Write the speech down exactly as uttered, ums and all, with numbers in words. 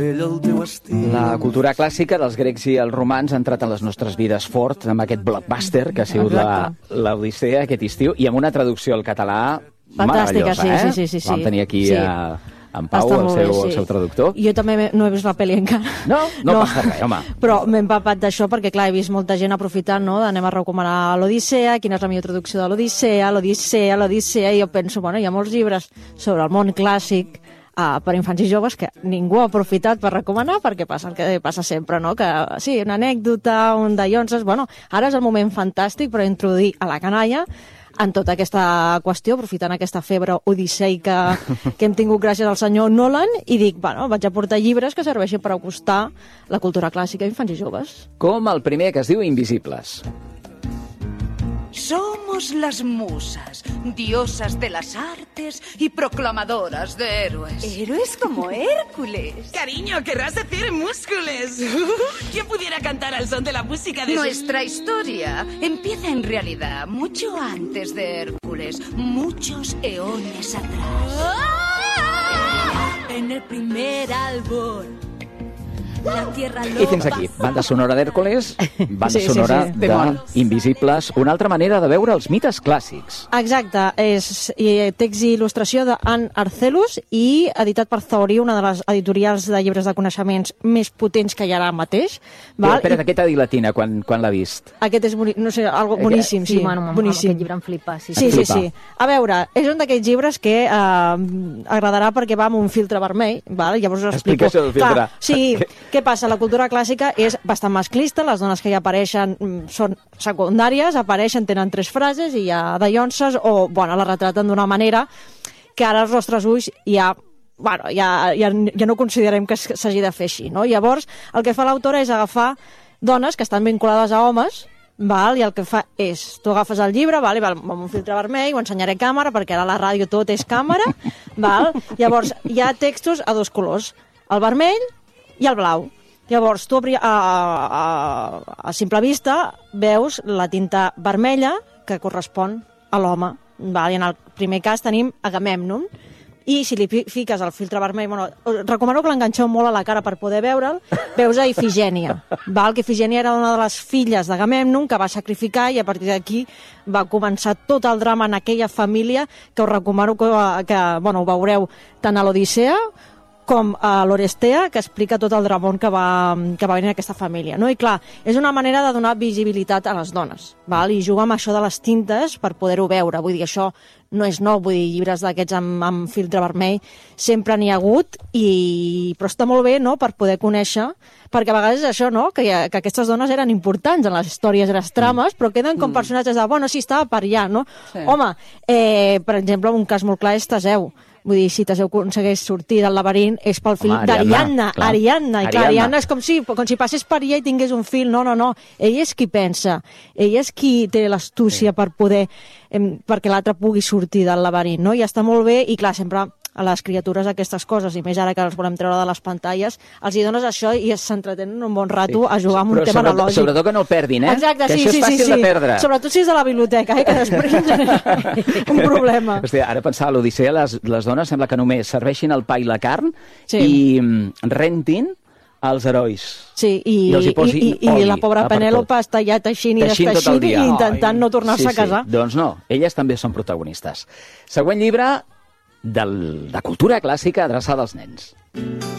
La cultura clàssica dels grecs i els romans ha entrat en les nostres vides fort amb aquest blockbuster que ha sigut l'Odissea aquest estiu i amb una traducció al català fantàstica, meravellosa, eh? sí, sí, sí. Vam tenir aquí sí. a, en Pau, el seu, bé, sí. el seu traductor. Jo també no he vist la pel·li encara. No? No, no passa res, home. Però m'he empapat d'això perquè, clar, he vist molta gent aprofitant, no?, d'anem a recomanar l'Odissea, quina és la millor traducció de l'Odissea, l'Odissea, l'Odissea, i jo penso, bueno, hi ha molts llibres sobre el món clàssic uh, per infants i joves que ningú ha aprofitat per recomanar, perquè passa el que passa sempre, no?, que sí, una anècdota, un dallonses, bueno, ara és el moment fantàstic per introduir a la canalla en tota aquesta qüestió, aprofitant aquesta febre odisseica que hem tingut gràcies al senyor Nolan, i dic, bueno, vaig a portar llibres que serveixin per acostar la cultura clàssica a infants i joves. Com el primer que es diu Invisibles. Somos las musas, diosas de las artes y proclamadoras de héroes. ¿Héroes como Hércules? Cariño, querrás decir múscules. ¿Quién pudiera cantar al son de la música de... Nuestra historia empieza en realidad mucho antes de Hércules, muchos eones atrás. En el primer albor. I fins aquí, banda sonora d'Hèrcules, banda sí, sonora sí, sí. d'Invisibles, una altra manera de veure els mites clàssics. Exacte, és text i il·lustració d'Anne Arcelus i editat per Thori, una de les editorials de llibres de coneixements més potents que hi ha ara mateix. Val? Espera, I... aquesta dilatina, quan, quan l'ha vist? Aquest és boni... no sé, algo boníssim, sí, sí bueno, boníssim. Aquest llibre em flipa, sí. Sí, sí, sí. A veure, és un d'aquells llibres que eh, agradarà perquè va amb un filtre vermell, val? Llavors us explico. Explica això del filtre. Clar, sí, què passa? La cultura clàssica és bastant masclista, les dones que hi apareixen són secundàries, apareixen, tenen tres frases i hi ha dallonses, o, bueno, la retraten d'una manera que ara als nostres ulls ja, bueno, ja, ja, ja no considerem que s'hagi de fer així, no? Llavors, el que fa l'autora és agafar dones que estan vinculades a homes, val? I el que fa és, tu agafes el llibre, val? I val, amb un filtre vermell, ho ensenyaré a càmera, perquè ara a la ràdio tot és càmera, val? Llavors, hi ha textos a dos colors, el vermell i el blau. Llavors, tu a, a, a simple vista veus la tinta vermella que correspon a l'home. I en el primer cas tenim Agamèmnon, i si li fiques el filtre vermell, bueno, recomano que l'enganxeu molt a la cara per poder veure'l, veus a Ifigènia, val? Que Ifigènia era una de les filles d'Agamèmnon que va sacrificar, i a partir d'aquí va començar tot el drama en aquella família, que us recomano que, que bueno, ho veureu tant a l'Odissea com a l'Orestea, que explica tot el dramón que va, que va venir a aquesta família, no? I clar, és una manera de donar visibilitat a les dones, val? I jugar amb això de les tintes per poder-ho veure, vull dir, això no és nou, vull dir, llibres d'aquests amb, amb filtre vermell sempre n'hi ha hagut, i... però està molt bé, no?, per poder conèixer, perquè a vegades és això, no?, que, ha, que aquestes dones eren importants en les històries i les trames, però queden com personatges de, bueno, sí, estava per allà, no? Sí. Home, eh, per exemple, un cas molt clar és Teseu. Vull dir, si Teseu aconsegueix sortir del laberint és pel fill d'Ariadna, Ariadna, i clar, Ariadna és com si, com si passés per ella i tingués un fill, no, no, no, ell és qui pensa, ell és qui té l'astúcia sí. per poder, eh, perquè l'altre pugui sortir del laberint, no? I està molt bé, i clar, sempre a les criatures aquestes coses, i més ara que els volem treure de les pantalles, els hi dones això i s'entretenen un bon rato sí. a jugar amb un Però tema sobretot, analògic. Sobretot que no el perdin, eh? Exacte, que sí, això sí, és fàcil sí, sí. de perdre. Sobretot si és de la biblioteca, eh? Que després genera un problema. Hòstia, ara pensava a l'Odissea, les, les dones sembla que només serveixin el pa i la carn sí. i mm, rentin els herois. Sí, i, I, i, i, i la pobra Penèlope està ja teixint i desteixint i intentant Ai. no tornar-se sí, a casar. Sí. Doncs no, elles també són protagonistes. Següent llibre del, de cultura clàssica adreçada als nens.